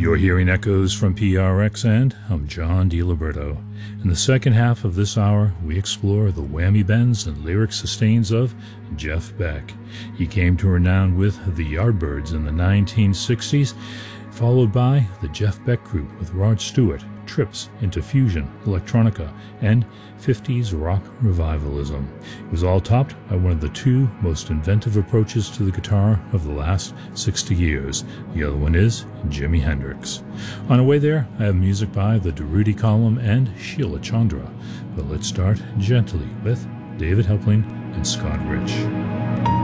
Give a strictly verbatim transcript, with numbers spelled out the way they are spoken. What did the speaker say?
You're hearing echoes from P R X, and I'm John DiLiberto. In the second half of this hour, we explore the whammy bends and lyric sustains of Jeff Beck. He came to renown with the Yardbirds in the nineteen sixties, followed by the Jeff Beck Group with Rod Stewart, trips into fusion, electronica, and fifties rock revivalism. It was all topped by one of the two most inventive approaches to the guitar of the last sixty years. The other one is Jimi Hendrix. On the way there, I have music by the Durutti Column and Sheila Chandra. But let's start gently with David Helpling and Scott Rich.